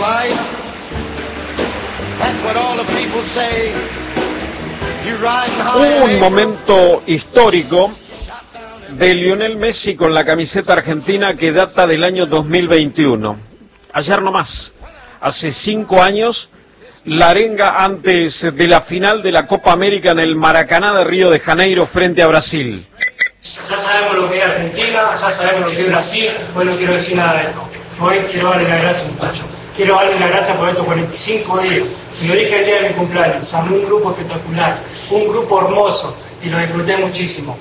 life. That's what all the people say. You riding high. Un momento histórico de Lionel Messi con la camiseta argentina que data del año 2021. Ayer nomás, hace 5 años, la arenga antes de la final de la Copa América en el Maracaná de Río de Janeiro frente a Brasil. Ya sabemos lo que es Argentina, ya sabemos lo que es Brasil, hoy no quiero decir nada de esto. Hoy quiero darle las gracias, muchachos. Quiero darle las gracias por estos 45 días. Si lo dije el día de mi cumpleaños, armé un grupo espectacular, un grupo hermoso y lo disfruté muchísimo.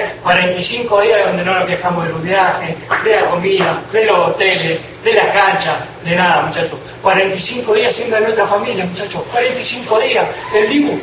45 días donde no nos quejamos de los viajes, de la comida, de los hoteles, de las canchas, de nada, muchachos. 45 días siendo de nuestra familia, muchachos. 45 días. El Dibu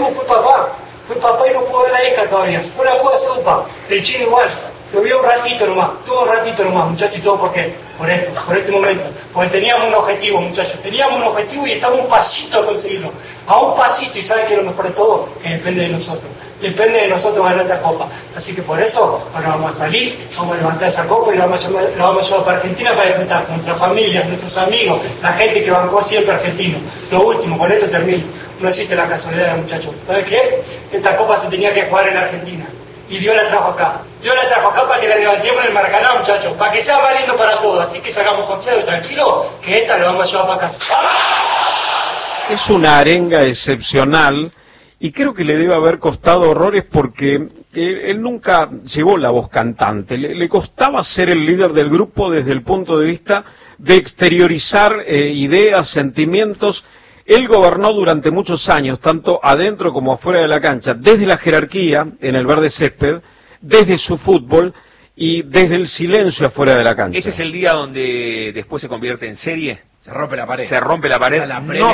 fue papá y no pudo ver a la hija todavía. No la pudo hacer papá. El Chino igual. Lo vio un ratito nomás, muchachos, y todo porque por este momento. Porque teníamos un objetivo, muchachos. Teníamos un objetivo y estamos un pasito a conseguirlo. A un pasito, y ¿saben qué es lo mejor de todo? Que depende de nosotros. Depende de nosotros ganar esta copa. Así que por eso ahora vamos a salir, vamos a levantar esa copa y la vamos a llevar para Argentina para disfrutar con nuestra familia, nuestros amigos, la gente que bancó siempre argentino. Lo último, con esto termino. No existe la casualidad, muchachos. ¿Saben qué? Esta copa se tenía que jugar en Argentina. Y Dios la trajo acá. Dios la trajo acá para que la levantemos en el Maracaná, muchachos. Para que sea más lindo para todos. Así que salgamos confiados y tranquilos que esta la vamos a llevar para casa. Es una arenga excepcional. Y creo que le debe haber costado horrores porque él nunca llevó la voz cantante. Le costaba ser el líder del grupo desde el punto de vista de exteriorizar ideas, sentimientos. Él gobernó durante muchos años, tanto adentro como afuera de la cancha, desde la jerarquía en el verde césped, desde su fútbol y desde el silencio afuera de la cancha. Este es el día donde después se convierte en serie. Se rompe la pared. Se rompe la pared.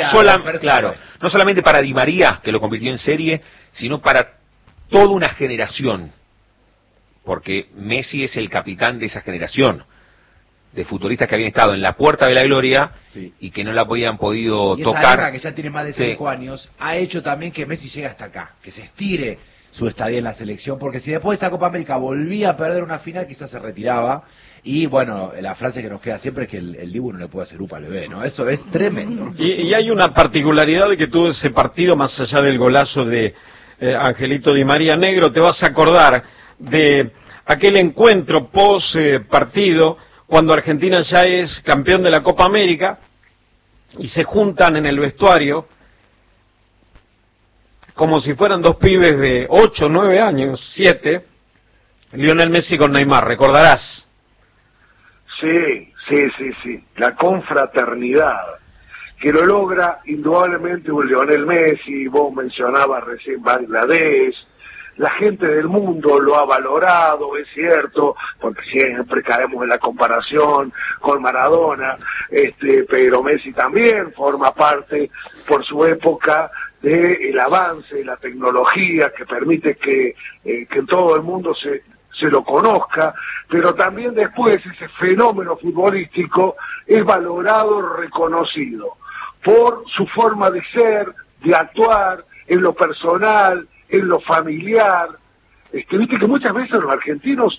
No solamente para Di María, que lo convirtió en serie, sino para toda una generación. Porque Messi es el capitán de esa generación de futbolistas que habían estado en la puerta de la gloria y que no la habían podido tocar. Esa época que ya tiene más de 5 años ha hecho también que Messi llegue hasta acá, que se estire su estadía en la selección, porque si después de esa Copa América volvía a perder una final, quizás se retiraba. Y bueno, la frase que nos queda siempre es que el Dibu no le puede hacer upa al bebé, ¿no? Eso es tremendo. Y hay una particularidad de que tuvo ese partido, más allá del golazo de Angelito Di María Negro, te vas a acordar de aquel encuentro post partido, cuando Argentina ya es campeón de la Copa América, y se juntan en el vestuario, como si fueran dos pibes de 8, 9 años, 7, Lionel Messi con Neymar, ¿recordarás? Sí, la confraternidad, que lo logra indudablemente un Lionel Messi. Vos mencionabas recién Bangladesh, la gente del mundo lo ha valorado, es cierto, porque siempre caemos en la comparación con Maradona, pero Messi también forma parte, por su época, del avance de la tecnología que permite que en todo el mundo se lo conozca, pero también después ese fenómeno futbolístico es valorado, reconocido por su forma de ser, de actuar, en lo personal, en lo familiar. Viste que muchas veces los argentinos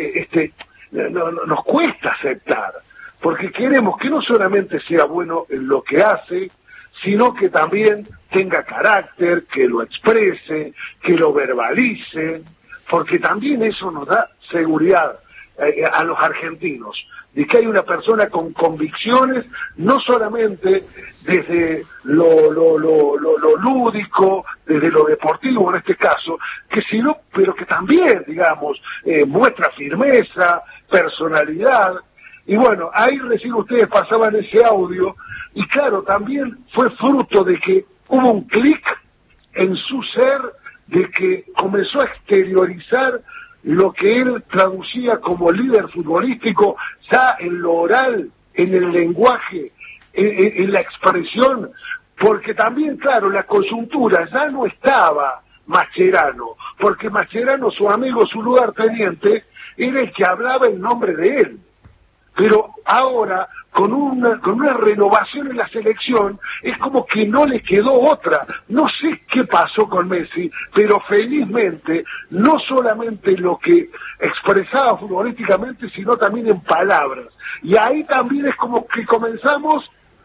nos cuesta aceptar, porque queremos que no solamente sea bueno en lo que hace, sino que también tenga carácter, que lo exprese, que lo verbalice, porque también eso nos da seguridad a los argentinos, de que hay una persona con convicciones, no solamente desde lo lúdico, desde lo deportivo en este caso, pero que también, digamos, muestra firmeza, personalidad. Y bueno, ahí recién ustedes pasaban ese audio, y claro, también fue fruto de que hubo un clic en su ser, de que comenzó a exteriorizar lo que él traducía como líder futbolístico, ya en lo oral, en el lenguaje, en la expresión, porque también, claro, la coyuntura ya no estaba Mascherano, porque Mascherano, su amigo, su lugarteniente, era el que hablaba en nombre de él. Pero ahora, con una renovación en la selección, es como que no le quedó otra. No sé qué pasó con Messi, pero felizmente, no solamente lo que expresaba futbolísticamente, sino también en palabras. Y ahí también es como que comenzamos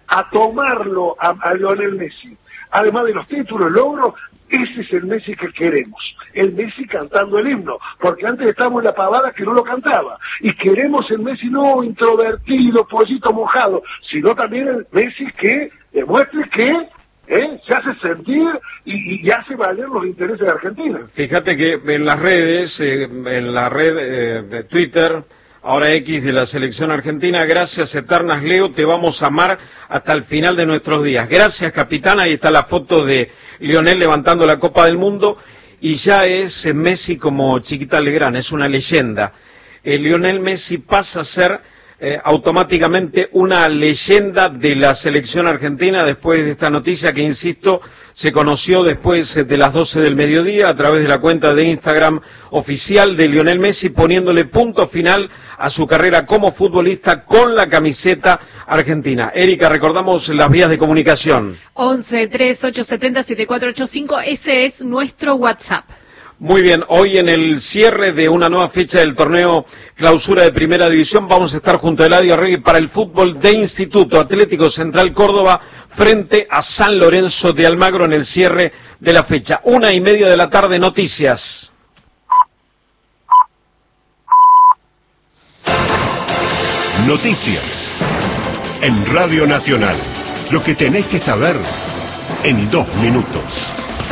a tomarlo a Lionel Messi, además de los títulos, logros, ese es el Messi que queremos, el Messi cantando el himno, porque antes estábamos en la pavada que no lo cantaba, y queremos el Messi no introvertido, pollito mojado, sino también el Messi que demuestre que se hace sentir y hace valer los intereses de Argentina. Fíjate que en las redes, en la red de Twitter, ahora X de la selección argentina, gracias eternas Leo, te vamos a amar hasta el final de nuestros días. Gracias capitán, ahí está la foto de Lionel levantando la Copa del Mundo y ya es Messi como Chiquita Legrand, es una leyenda. Lionel Messi pasa a ser automáticamente una leyenda de la selección argentina después de esta noticia que, insisto, se conoció después de las 12 del mediodía a través de la cuenta de Instagram oficial de Lionel Messi, poniéndole punto final a su carrera como futbolista con la camiseta argentina. Erika, recordamos las vías de comunicación. 11-3870-7485, ese es nuestro WhatsApp. Muy bien, hoy en el cierre de una nueva fecha del torneo Clausura de Primera División vamos a estar junto a Eladio Arregui para el fútbol de Instituto Atlético Central Córdoba frente a San Lorenzo de Almagro en el cierre de la fecha. 1:30 de la tarde, noticias. Noticias en Radio Nacional. Lo que tenés que saber en 2 minutos.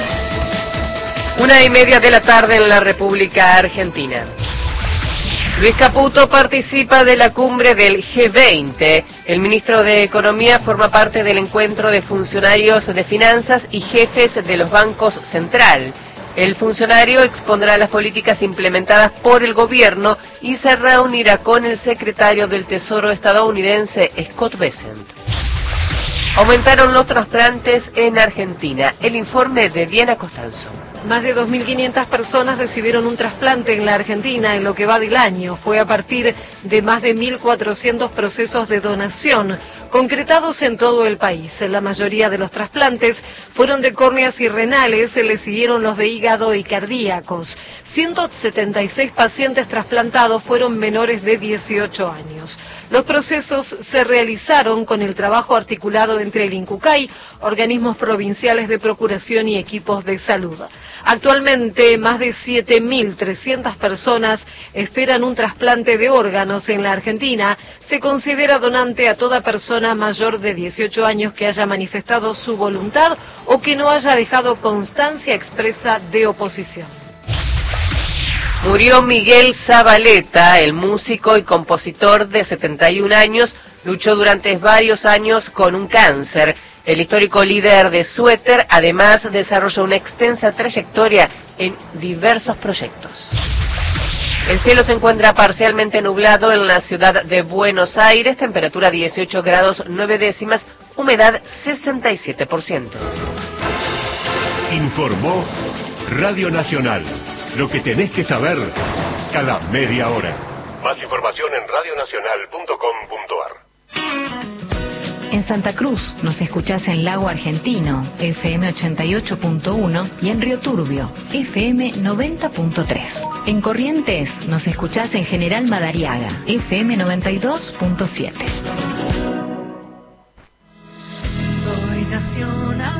1:30 de la tarde en la República Argentina. Luis Caputo participa de la cumbre del G20. El ministro de Economía forma parte del encuentro de funcionarios de finanzas y jefes de los bancos central. El funcionario expondrá las políticas implementadas por el gobierno y se reunirá con el secretario del Tesoro estadounidense, Scott Bessent. Aumentaron los trasplantes en Argentina. El informe de Diana Costanzo. Más de 2.500 personas recibieron un trasplante en la Argentina en lo que va del año. Fue a partir de más de 1.400 procesos de donación concretados en todo el país. La mayoría de los trasplantes fueron de córneas y renales, se le siguieron los de hígado y cardíacos. 176 pacientes trasplantados fueron menores de 18 años. Los procesos se realizaron con el trabajo articulado entre el INCUCAI, organismos provinciales de procuración y equipos de salud. Actualmente, más de 7.300 personas esperan un trasplante de órganos en la Argentina. Se considera donante a toda persona mayor de 18 años que haya manifestado su voluntad o que no haya dejado constancia expresa de oposición. Murió Miguel Zabaleta, el músico y compositor de 71 años, luchó durante varios años con un cáncer. El histórico líder de Suéter, además, desarrolló una extensa trayectoria en diversos proyectos. El cielo se encuentra parcialmente nublado en la ciudad de Buenos Aires, temperatura 18 grados 9 décimas, humedad 67%. Informó Radio Nacional. Lo que tenés que saber cada media hora. Más información en radionacional.com.ar. En Santa Cruz nos escuchás en Lago Argentino, FM 88.1 y en Río Turbio, FM 90.3. En Corrientes nos escuchás en General Madariaga, FM 92.7. Soy nacional.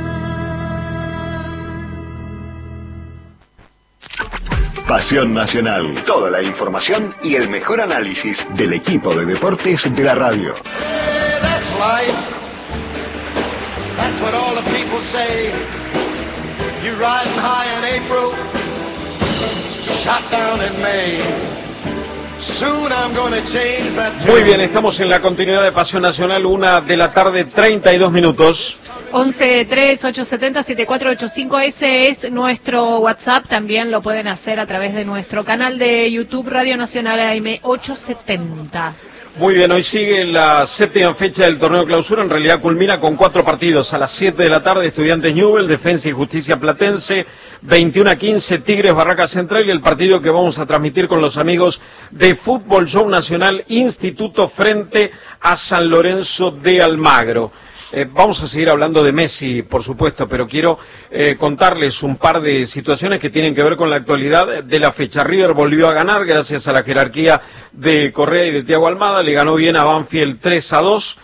Pasión Nacional. Toda la información y el mejor análisis del equipo de deportes de la radio. That's life. That's what all the people say. You riding high in April, shot down in May. Soon I'm gonna change that. Muy bien, estamos en la continuidad de Pasión Nacional, 1 de la tarde, 32 minutos. 11-3870-7485, ese es nuestro WhatsApp, también lo pueden hacer a través de nuestro canal de YouTube Radio Nacional AM 870. Muy bien, hoy sigue la 7ª fecha del torneo Clausura, en realidad culmina con 4 partidos. A las 7 de la tarde, Estudiantes Newell, Defensa y Justicia Platense, 21-15, Tigres Barraca Central, y el partido que vamos a transmitir con los amigos de Fútbol Show Nacional Instituto frente a San Lorenzo de Almagro. Vamos a seguir hablando de Messi, por supuesto, pero quiero contarles un par de situaciones que tienen que ver con la actualidad de la fecha. River volvió a ganar gracias a la jerarquía de Correa y de Thiago Almada, le ganó bien a Banfield 3-2.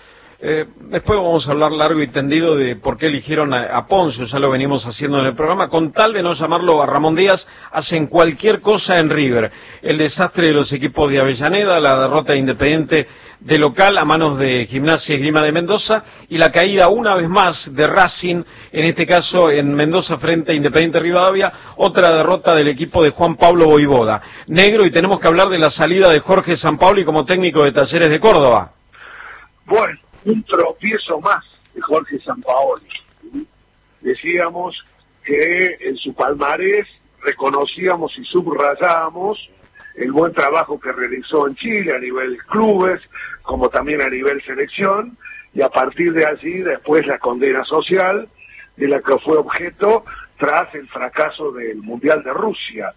Después vamos a hablar largo y tendido de por qué eligieron a Poncio, ya lo venimos haciendo en el programa, con tal de no llamarlo a Ramón Díaz, hacen cualquier cosa en River. El desastre de los equipos de Avellaneda, la derrota de Independiente de local a manos de Gimnasia y Esgrima de Mendoza, y la caída una vez más de Racing, en este caso en Mendoza frente a Independiente Rivadavia, otra derrota del equipo de Juan Pablo Voivoda. Negro, y tenemos que hablar de la salida de Jorge Sampaoli como técnico de Talleres de Córdoba. Bueno, un tropiezo más de Jorge Sampaoli. Decíamos que en su palmarés reconocíamos y subrayábamos el buen trabajo que realizó en Chile a nivel clubes, como también a nivel selección, y a partir de allí después la condena social de la que fue objeto tras el fracaso del Mundial de Rusia.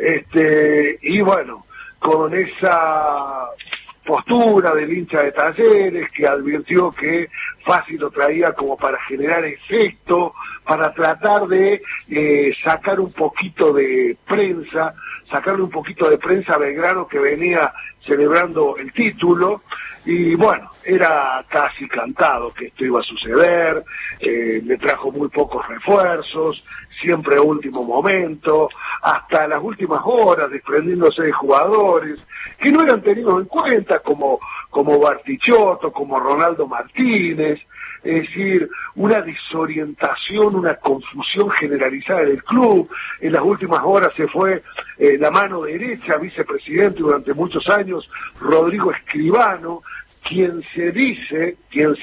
Y bueno, con esa postura del hincha de Talleres que advirtió que fácil lo traía como para generar efecto, para tratar de sacar un poquito de prensa, sacarle un poquito de prensa a Belgrano, que venía celebrando el título, y bueno, era casi cantado que esto iba a suceder. Le trajo muy pocos refuerzos, siempre a último momento, hasta las últimas horas, desprendiéndose de jugadores que no eran tenidos en cuenta, como Bartichotto, como Ronaldo Martínez. Es decir, una desorientación, una confusión generalizada del club. En las últimas horas se fue la mano derecha, vicepresidente durante muchos años, Rodrigo Escribano, quien se dice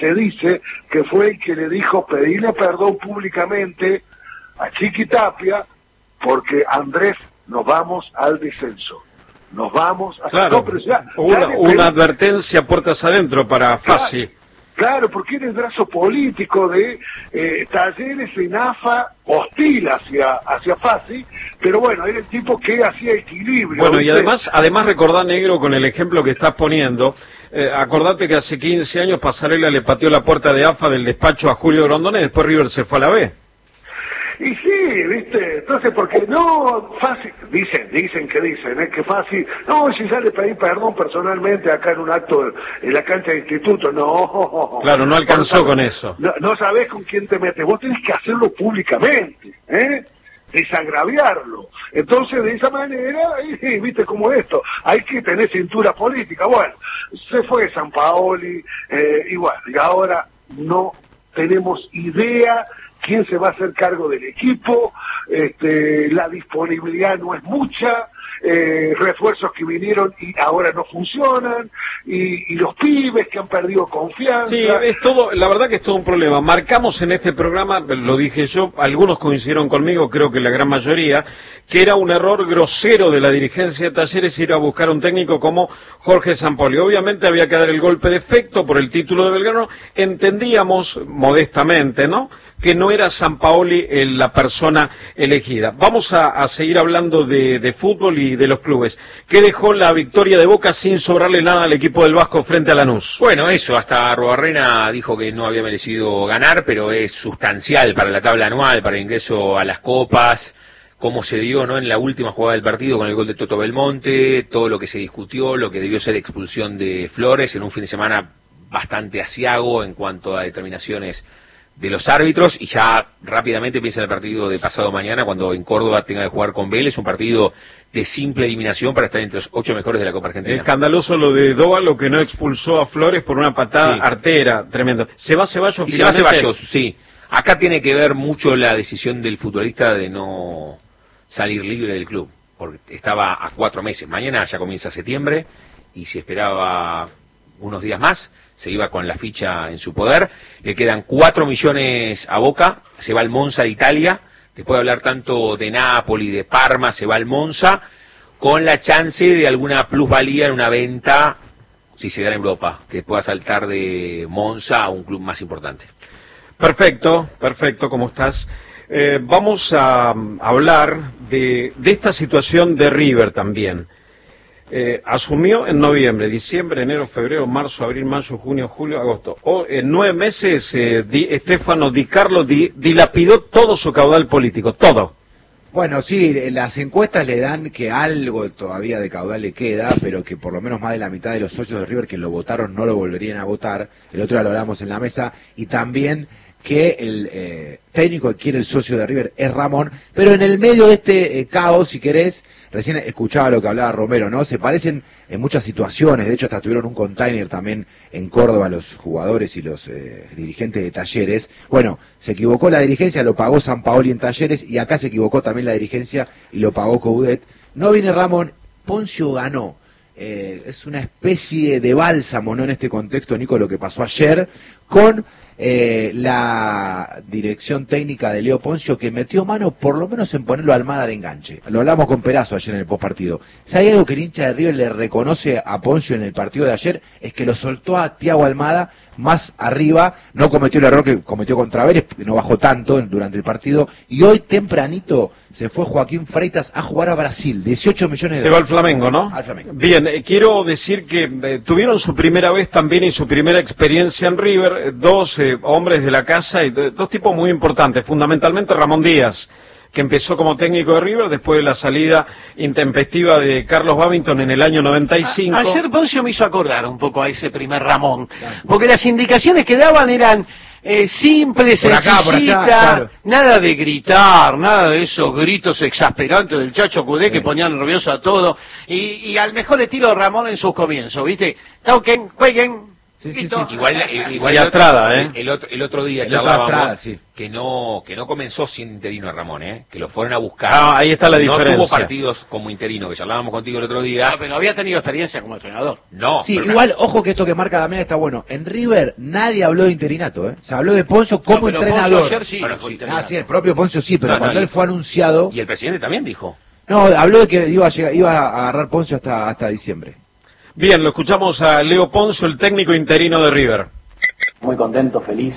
que fue el que le dijo pedirle perdón públicamente a Chiqui Tapia, porque Andrés, nos vamos al descenso. Nos vamos a... Claro, no, pero ya una advertencia puertas adentro para Fassi. Claro, porque era el brazo político de Talleres en AFA, hostil hacia Fassi, pero bueno, era el tipo que hacía equilibrio. Bueno, y además recordá, Negro, con el ejemplo que estás poniendo, acordate que hace 15 años Pasarela le pateó la puerta de AFA del despacho a Julio Grondona y después River se fue a la B. Y sí, ¿viste? Entonces, porque no, fácil, dicen que fácil, no, si ya le pedí perdón personalmente acá en un acto en la cancha de instituto, no. Claro, no alcanzó con eso. No sabés con quién te metes, vos tenés que hacerlo públicamente, desagraviarlo. Entonces, de esa manera, ¿viste cómo esto? Hay que tener cintura política. Bueno, se fue Sampaoli, y bueno, y ahora no tenemos idea quién se va a hacer cargo del equipo. La disponibilidad no es mucha, refuerzos que vinieron y ahora no funcionan, y los pibes que han perdido confianza. Sí, es todo, la verdad que es todo un problema. Marcamos en este programa, lo dije yo, algunos coincidieron conmigo, creo que la gran mayoría, que era un error grosero de la dirigencia de Talleres ir a buscar un técnico como Jorge Sampaoli. Obviamente había que dar el golpe de efecto por el título de Belgrano. Entendíamos modestamente, ¿no?, que no era Sampaoli la persona elegida. Vamos a seguir hablando de fútbol y de los clubes. ¿Qué dejó la victoria de Boca sin sobrarle nada al equipo del Vasco frente a Lanús? Bueno, eso, hasta Arruabarrena dijo que no había merecido ganar, pero es sustancial para la tabla anual, para el ingreso a las copas, cómo se dio, ¿no?, en la última jugada del partido con el gol de Toto Belmonte, todo lo que se discutió, lo que debió ser expulsión de Flores en un fin de semana bastante aciago en cuanto a determinaciones de los árbitros, y ya rápidamente piensa en el partido de pasado mañana, cuando en Córdoba tenga que jugar con Vélez, un partido de simple eliminación para estar entre los 8 mejores de la Copa Argentina. Escandaloso lo de Dóvalo, que no expulsó a Flores por una patada artera, tremendo. ¿Se va Ceballos? Y se va Ceballos, sí. Acá tiene que ver mucho la decisión del futbolista de no salir libre del club, porque estaba a 4 meses. Mañana ya comienza septiembre, y si esperaba unos días más, se iba con la ficha en su poder. Le quedan 4 millones a Boca, se va al Monza de Italia, después de hablar tanto de Napoli, de Parma, se va al Monza, con la chance de alguna plusvalía en una venta, si se da en Europa, que pueda saltar de Monza a un club más importante. Perfecto, ¿cómo estás? Vamos a hablar de esta situación de River también. Asumió en noviembre, diciembre, enero, febrero, marzo, abril, mayo, junio, julio, agosto. En 9 meses, Stefano Di Carlo dilapidó todo su caudal político, todo. Bueno, sí, las encuestas le dan que algo todavía de caudal le queda, pero que por lo menos más de la mitad de los socios de River que lo votaron no lo volverían a votar. El otro día lo hablamos en la mesa, y también que el técnico que quiere el socio de River es Ramón, pero en el medio de este caos, si querés, recién escuchaba lo que hablaba Romero, ¿no? Se parecen en muchas situaciones, de hecho hasta tuvieron un container también en Córdoba los jugadores y los dirigentes de Talleres. Bueno, se equivocó la dirigencia, lo pagó Sampaoli en Talleres, y acá se equivocó también la dirigencia y lo pagó Coudet. No viene Ramón, Poncio ganó. Es una especie de bálsamo, ¿no? En este contexto, Nico, lo que pasó ayer con la dirección técnica de Leo Poncio, que metió mano por lo menos en ponerlo a Almada de enganche. Lo hablamos con Perazo ayer en el postpartido. Si hay algo que el hincha de River le reconoce a Poncio en el partido de ayer, es que lo soltó a Thiago Almada más arriba, no cometió el error que cometió contra Vélez, que no bajó tanto durante el partido, y hoy tempranito se fue Joaquín Freitas a jugar a Brasil, 18 millones de dólares. Se va al Flamengo, ¿no? Al Flamengo. Bien, quiero decir que tuvieron su primera vez también y su primera experiencia en River, dos hombres de la casa y dos tipos muy importantes, fundamentalmente Ramón Díaz, que empezó como técnico de River después de la salida intempestiva de Carlos Babington en el año 95. Ayer Poncio me hizo acordar un poco a ese primer Ramón, porque las indicaciones que daban eran simples, sencillitas, claro. Nada de gritar, nada de esos gritos exasperantes del Chacho Coudet que ponían nervioso a todo, y al mejor estilo Ramón en sus comienzos, ¿viste? Toquen, jueguen. Sí. Igual Astrada, el otro día charlábamos que no comenzó sin interino Ramón, que lo fueron a buscar. Ahí está la diferencia. No tuvo partidos como interino, que charlábamos contigo el otro día. No, pero había tenido experiencia como entrenador. No. Sí, igual, ojo que esto que marca también está bueno. En River nadie habló de interinato, Se habló de Poncio como entrenador. Poncio ayer sí, el propio Poncio sí, pero cuando él fue anunciado... Y el presidente también dijo. No, habló de que iba a agarrar Poncio hasta diciembre. Bien, lo escuchamos a Leo Poncio, el técnico interino de River. Muy contento, feliz,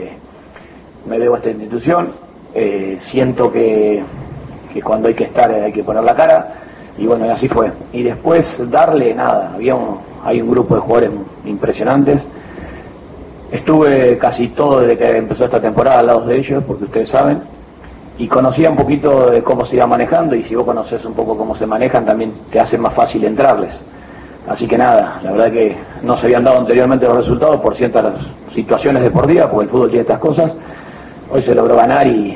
me debo a esta institución, siento que cuando hay que estar hay que poner la cara, y bueno, y así fue. Y después darle nada, hay un grupo de jugadores impresionantes, estuve casi todo desde que empezó esta temporada al lado de ellos, porque ustedes saben, y conocía un poquito de cómo se iba manejando, y si vos conoces un poco cómo se manejan también te hace más fácil entrarles. Así que nada, la verdad que no se habían dado anteriormente los resultados por ciertas situaciones deportivas, porque el fútbol tiene estas cosas. Hoy se logró ganar y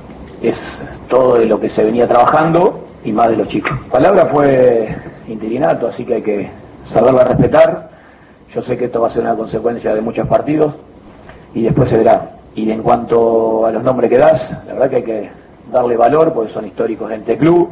es todo de lo que se venía trabajando y más de los chicos. La palabra fue interinato, así que hay que saberla respetar. Yo sé que esto va a ser una consecuencia de muchos partidos y después se verá. Y en cuanto a los nombres que das, la verdad que hay que darle valor porque son históricos en este club.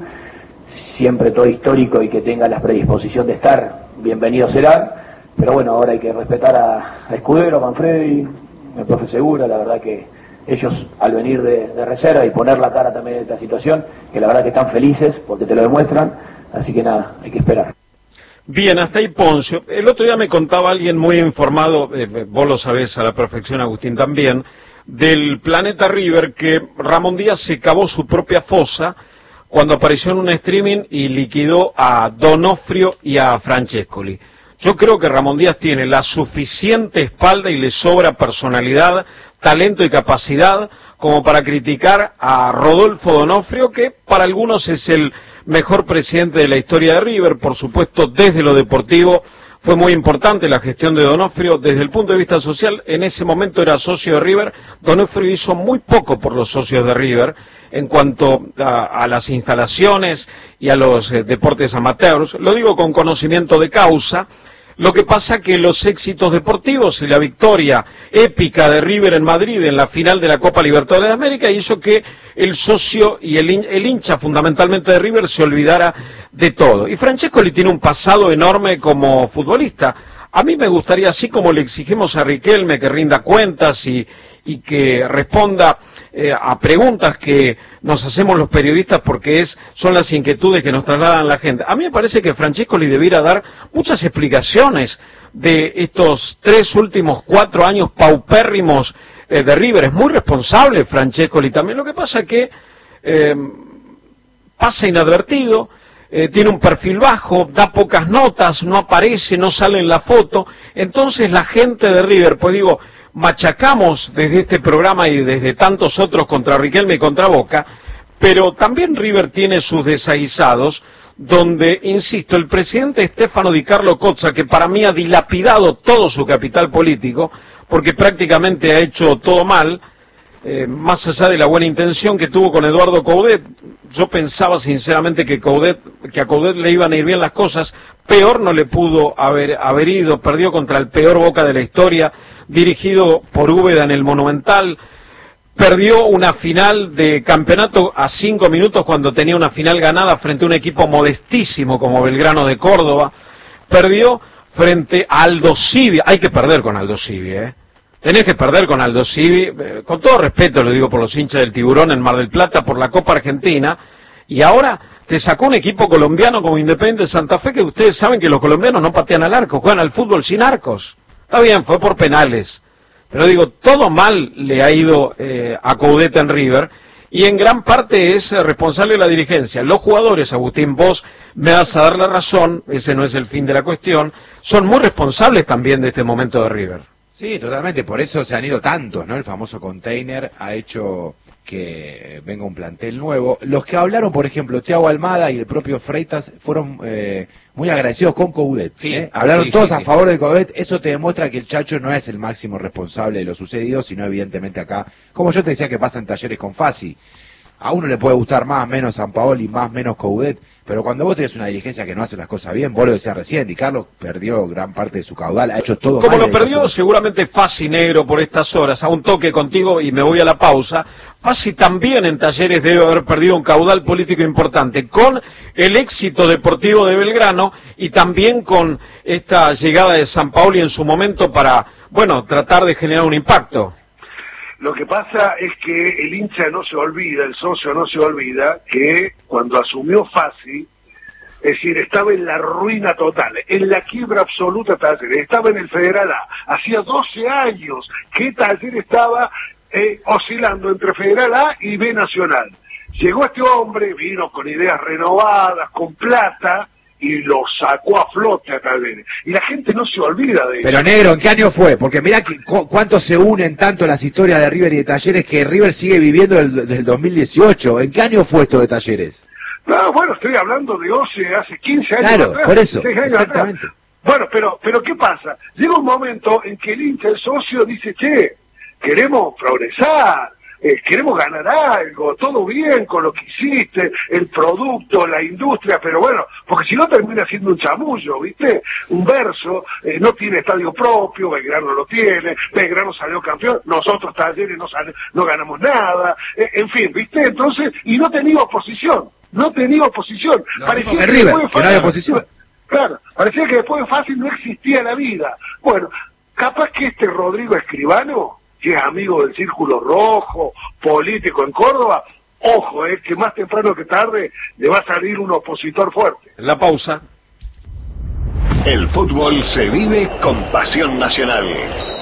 Siempre todo histórico y que tenga la predisposición de estar, bienvenido será, pero bueno, ahora hay que respetar a Escudero, a Manfredi, al profe Segura, la verdad que ellos al venir de reserva y poner la cara también en esta situación, que la verdad que están felices porque te lo demuestran, así que nada, hay que esperar. Bien, hasta ahí Poncio. El otro día me contaba alguien muy informado, vos lo sabés a la perfección, Agustín, también, del Planeta River, que Ramón Díaz se cavó su propia fosa cuando apareció en un streaming y liquidó a Donofrio y a Francescoli. Yo creo que Ramón Díaz tiene la suficiente espalda y le sobra personalidad, talento y capacidad como para criticar a Rodolfo Donofrio, que para algunos es el mejor presidente de la historia de River. Por supuesto, desde lo deportivo fue muy importante la gestión de Donofrio. Desde el punto de vista social, en ese momento era socio de River. Donofrio hizo muy poco por los socios de River en cuanto a las instalaciones y a los deportes amateurs. Lo digo con conocimiento de causa. Lo que pasa que los éxitos deportivos y la victoria épica de River en Madrid en la final de la Copa Libertadores de América hizo que el socio y el hincha fundamentalmente de River se olvidara de todo. Y Francescoli tiene un pasado enorme como futbolista. A mí me gustaría, así como le exigimos a Riquelme que rinda cuentas y que responda a preguntas que nos hacemos los periodistas porque son las inquietudes que nos trasladan la gente. A mí me parece que Francescoli debiera dar muchas explicaciones de estos 4 años paupérrimos de River. Es muy responsable Francescoli también. Lo que pasa es que pasa inadvertido. Tiene un perfil bajo, da pocas notas, no aparece, no sale en la foto. Entonces la gente de River, pues digo, machacamos desde este programa y desde tantos otros contra Riquelme y contra Boca, pero también River tiene sus desaguisados, donde, insisto, el presidente Stefano Di Carlo Cozza, que para mí ha dilapidado todo su capital político, porque prácticamente ha hecho todo mal, más allá de la buena intención que tuvo con Eduardo Coudet. Yo pensaba sinceramente que a Coudet le iban a ir bien las cosas, peor no le pudo haber ido, perdió contra el peor Boca de la historia, dirigido por Úbeda en el Monumental, perdió una final de campeonato a 5 minutos cuando tenía una final ganada frente a un equipo modestísimo como Belgrano de Córdoba, perdió frente a Aldo Civi. Hay que perder con Aldo Civi, tenés que perder con Aldo Civi, con todo respeto lo digo por los hinchas del Tiburón en Mar del Plata, por la Copa Argentina, y ahora te sacó un equipo colombiano como Independiente Santa Fe, que ustedes saben que los colombianos no patean al arco, juegan al fútbol sin arcos. Está bien, fue por penales, pero digo, todo mal le ha ido a Coudet en River, y en gran parte es responsable de la dirigencia. Los jugadores, Agustín, vos me vas a dar la razón, ese no es el fin de la cuestión, son muy responsables también de este momento de River. Sí, totalmente, por eso se han ido tantos, ¿no? El famoso container ha hecho que venga un plantel nuevo. Los que hablaron, por ejemplo, Thiago Almada y el propio Freitas, fueron muy agradecidos con Coudet. Sí, hablaron todos a favor de Coudet. Eso te demuestra que el Chacho no es el máximo responsable de lo sucedido, sino evidentemente acá, como yo te decía que pasa en Talleres con Fassi. A uno le puede gustar más, menos Sampaoli, más, menos Coudet, pero cuando vos tenés una dirigencia que no hace las cosas bien, vos lo decías recién, Di Carlo perdió gran parte de su caudal, ha hecho todo como mal. Lo perdió seguramente Fassi, negro, por estas horas, a un toque contigo y me voy a la pausa. Fassi también en Talleres debe haber perdido un caudal político importante, con el éxito deportivo de Belgrano y también con esta llegada de Sampaoli en su momento para, bueno, tratar de generar un impacto. Lo que pasa es que el hincha no se olvida, el socio no se olvida, que cuando asumió Fassi, es decir, estaba en la ruina total, en la quiebra absoluta Talleres, estaba en el Federal A, hacía 12 años que Talleres estaba oscilando entre Federal A y B Nacional. Llegó este hombre, vino con ideas renovadas, con plata, y lo sacó a flote a Talleres. Y la gente no se olvida de eso. Pero negro, ¿en qué año fue? Porque mirá cuánto se unen tanto las historias de River y de Talleres que River sigue viviendo del 2018. ¿En qué año fue esto de Talleres? No, bueno, estoy hablando de hace 15 años claro, atrás. por eso, exactamente. Atrás. Bueno, pero ¿qué pasa? Llega un momento en que el hincha, el socio, dice, che, queremos progresar, queremos ganar algo, todo bien con lo que hiciste, el producto, la industria, pero bueno, porque si no termina siendo un chamullo, ¿viste? Un verso, no tiene estadio propio, Belgrano lo tiene, Belgrano salió campeón, nosotros Talleres no ganamos nada, en fin, ¿viste? Entonces, y no tenía oposición. Parecía que River, que no hay oposición. Claro, parecía que después de Fassi no existía la vida. Bueno, capaz que este Rodrigo Escribano, que es amigo del Círculo Rojo, político en Córdoba, ojo, que más temprano que tarde le va a salir un opositor fuerte. La pausa. El fútbol se vive con pasión nacional.